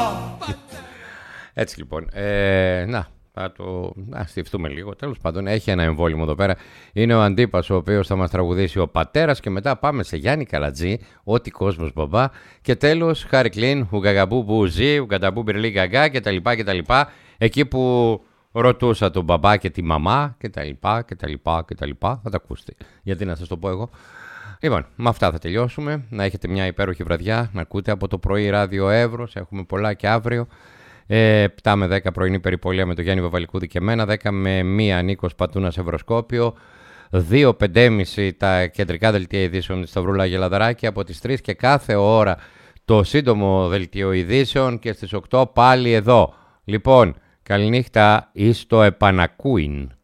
Έτσι λοιπόν, θα το στιφτούμε λίγο. Τέλος πάντων, έχει ένα εμβόλυμο εδώ πέρα. Είναι ο Αντίπας, ο οποίος θα μας τραγουδήσει ο πατέρας. Και μετά πάμε σε Γιάννη Καλατζή, ό,τι κόσμος μπαμπά. Και τέλος, Χάρη Κλίν, Ουγαγαμπού Μπουζί, Ουγανταμπού Μπυρλί Γκαγκά κτλ. Εκεί που ρωτούσα τον μπαμπά και τη μαμά κτλ. Θα τα ακούσετε. Γιατί να σας το πω εγώ. Λοιπόν, με αυτά θα τελειώσουμε. Να έχετε μια υπέροχη βραδιά. Να ακούτε από το πρωί ράδιο Εύρος. Έχουμε πολλά και αύριο. 7 με 10 πρωινή περιπολία με τον Γιάννη Βαβαλικούδη και εμένα. 10 με 1 Νίκος Πατούνας Ευρωσκόπιο. 2-5.30 τα κεντρικά δελτία ειδήσεων της Σταυρούλα Γελαδαράκη. Από τις 3 και κάθε ώρα το σύντομο δελτίο ειδήσεων. Και στις 8 πάλι εδώ. Λοιπόν, καληνύχτα εις το επανακούειν.